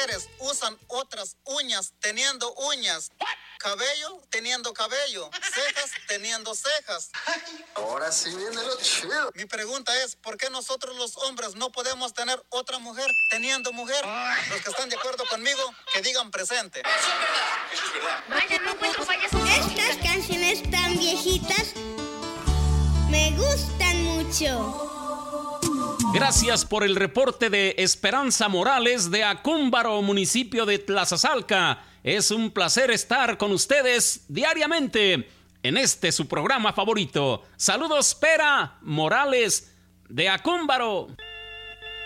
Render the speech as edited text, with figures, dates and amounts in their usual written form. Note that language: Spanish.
mujeres usan otras uñas teniendo uñas. Cabello teniendo cabello. Cejas teniendo cejas. Ahora sí viene lo chido. Mi pregunta es, ¿por qué nosotros los hombres no podemos tener otra mujer teniendo mujer? Los que están de acuerdo conmigo, que digan presente. Eso es verdad. Vaya, no encuentro payaso. Estas canciones tan viejitas me gustan mucho. Gracias por el reporte de Esperanza Morales de Acúmbaro, municipio de Tlazazalca. Es un placer estar con ustedes diariamente en este su programa favorito. Saludos, Pera Morales de Acúmbaro.